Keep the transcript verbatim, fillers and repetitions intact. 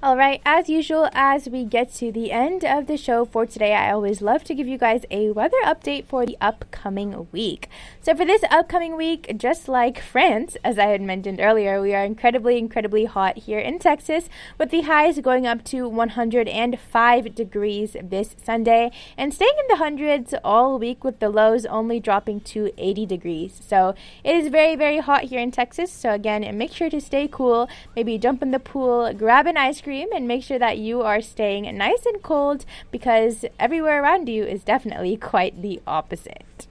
All right, as usual, as we get to the end of the show for today, I always love to give you guys a weather update for the upcoming week. So for this upcoming week, just like France, as I had mentioned earlier, we are incredibly, incredibly hot here in Texas, with the highs going up to one hundred five degrees this Sunday and staying in the hundreds all week, with the lows only dropping to eighty degrees. So it is very, very hot here in Texas. So again, make sure to stay cool, maybe jump in the pool, grab an ice cream, and make sure that you are staying nice and cold, because everywhere around you is definitely quite the opposite.